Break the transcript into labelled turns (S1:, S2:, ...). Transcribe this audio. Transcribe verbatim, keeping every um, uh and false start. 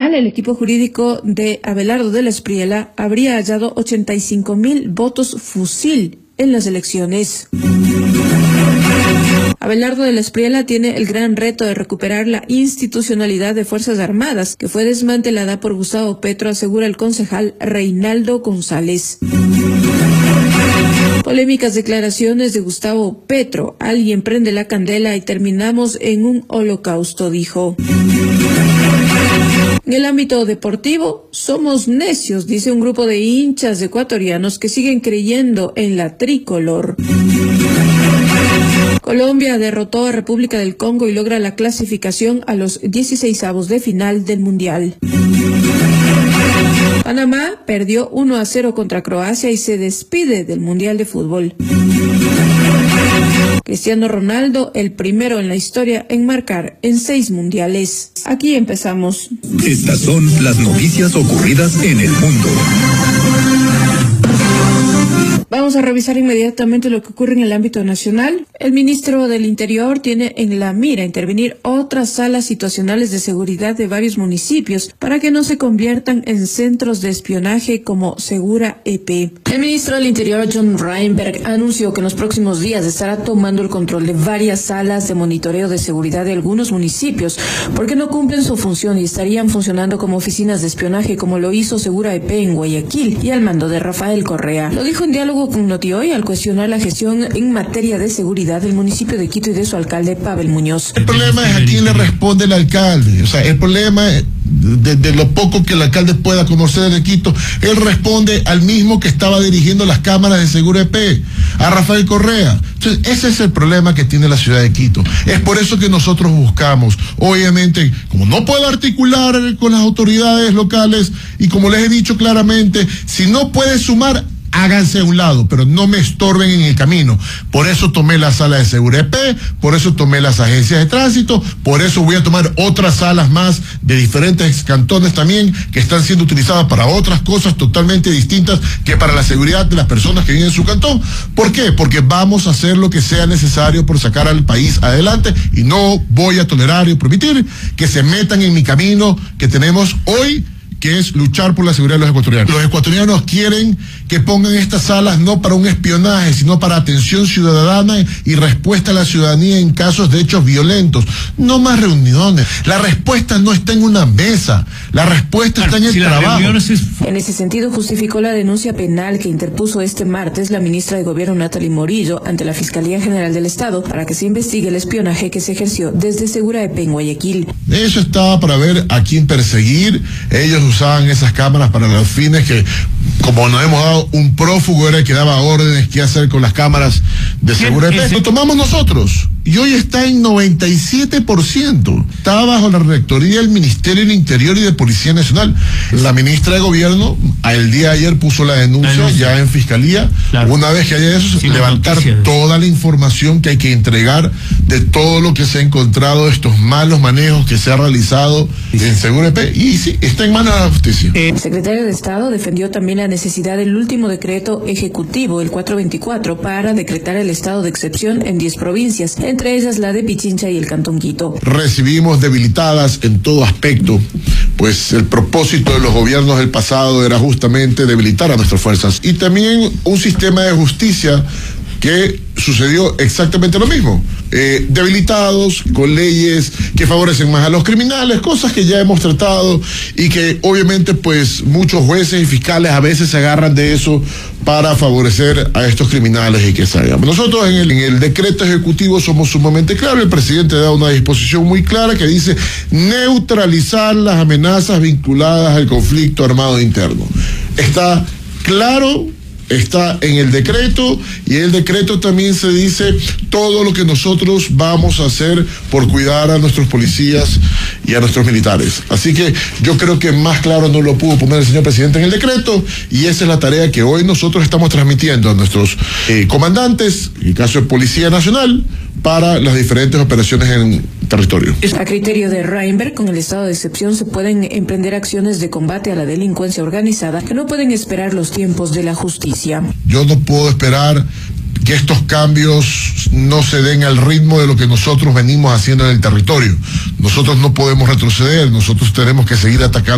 S1: nacional, el equipo jurídico de Abelardo de la Espriella habría hallado ochenta y cinco mil votos fusil en las elecciones. Abelardo de la Espriella tiene el gran reto de recuperar la institucionalidad de Fuerzas Armadas, que fue desmantelada por Gustavo Petro, asegura el concejal Reinaldo González. Polémicas declaraciones de Gustavo Petro. Alguien prende la candela y terminamos en un holocausto, dijo. En el ámbito deportivo, somos necios, dice un grupo de hinchas ecuatorianos que siguen creyendo en la tricolor. Colombia derrotó a República del Congo y logra la clasificación a los dieciseisavos de final del Mundial. Panamá perdió uno a cero contra Croacia y se despide del Mundial de Fútbol. Cristiano Ronaldo, el primero en la historia en marcar en seis mundiales. Aquí empezamos.
S2: Estas son las noticias ocurridas en el mundo.
S1: Vamos a revisar inmediatamente lo que ocurre en el ámbito nacional. El ministro del Interior tiene en la mira intervenir otras salas situacionales de seguridad de varios municipios para que no se conviertan en centros de espionaje como Segura E P. El ministro del Interior, John Reinberg, anunció que en los próximos días estará tomando el control de varias salas de monitoreo de seguridad de algunos municipios porque no cumplen su función y estarían funcionando como oficinas de espionaje como lo hizo Segura E P en Guayaquil y al mando de Rafael Correa. Lo dijo en diálogo con Notioy al cuestionar la gestión en materia de seguridad del municipio de Quito y de su alcalde Pavel Muñoz.
S3: El problema es a quién le responde el alcalde. O sea, el problema es de, de lo poco que el alcalde pueda conocer de Quito, él responde al mismo que estaba dirigiendo las cámaras de Segura E P, a Rafael Correa. Entonces, ese es el problema que tiene la ciudad de Quito. Es por eso que nosotros buscamos, obviamente, como no puedo articular con las autoridades locales y como les he dicho claramente, si no puede sumar, háganse a un lado, pero no me estorben en el camino. Por eso tomé la sala de Segura E P, por eso tomé las agencias de tránsito, por eso voy a tomar otras salas más de diferentes cantones también, que están siendo utilizadas para otras cosas totalmente distintas que para la seguridad de las personas que viven en su cantón. ¿Por qué? Porque vamos a hacer lo que sea necesario por sacar al país adelante y no voy a tolerar y permitir que se metan en mi camino que tenemos hoy, que es luchar por la seguridad de los ecuatorianos. Los ecuatorianos quieren que pongan estas salas no para un espionaje, sino para atención ciudadana y respuesta a la ciudadanía en casos de hechos violentos. No más reuniones. La respuesta no está en una mesa, la respuesta claro, está en el si trabajo. Es...
S1: En ese sentido, justificó la denuncia penal que interpuso este martes la ministra de Gobierno Natalie Morillo ante la Fiscalía General del Estado para que se investigue el espionaje que se ejerció desde Segura E P en Guayaquil.
S3: Eso estaba para ver a quién perseguir. Ellos usaban esas cámaras para los fines que, como nos hemos dado, un prófugo era el que daba órdenes qué hacer con las cámaras de Segura E P. Lo tomamos nosotros y hoy está en noventa y siete por ciento. Está bajo la rectoría del Ministerio del Interior y de Policía Nacional. La ministra de Gobierno el día de ayer puso la denuncia, la denuncia. ya en Fiscalía. Claro. Una vez que haya eso, sí, levantar toda la información que hay que entregar de todo lo que se ha encontrado, de estos malos manejos que se ha realizado sí. en Segura E P. Y sí, está en manos de la justicia.
S1: El secretario de Estado defendió también la necesidad del último decreto ejecutivo, el cuatrocientos veinticuatro, para decretar el estado de excepción en diez provincias, entre ellas la de Pichincha y el Cantón Quito.
S3: Recibimos debilitadas en todo aspecto, pues el propósito de los gobiernos del pasado era justamente debilitar a nuestras fuerzas y también un sistema de justicia que sucedió exactamente lo mismo, eh, debilitados con leyes que favorecen más a los criminales, cosas que ya hemos tratado y que obviamente pues muchos jueces y fiscales a veces se agarran de eso para favorecer a estos criminales y que salgan. Nosotros en el, en el decreto ejecutivo somos sumamente claros, el presidente da una disposición muy clara que dice neutralizar las amenazas vinculadas al conflicto armado interno. Está claro, está en el decreto y en el decreto también se dice todo lo que nosotros vamos a hacer por cuidar a nuestros policías y a nuestros militares. Así que yo creo que más claro no lo pudo poner el señor presidente en el decreto y esa es la tarea que hoy nosotros estamos transmitiendo a nuestros eh, comandantes, en el caso de Policía Nacional, para las diferentes operaciones en territorio.
S1: A criterio de Reinberg, con el estado de excepción se pueden emprender acciones de combate a la delincuencia organizada que no pueden esperar los tiempos de la justicia.
S3: Yo no puedo esperar que estos cambios no se den al ritmo de lo que nosotros venimos haciendo en el territorio. Nosotros no podemos retroceder, nosotros tenemos que seguir atacando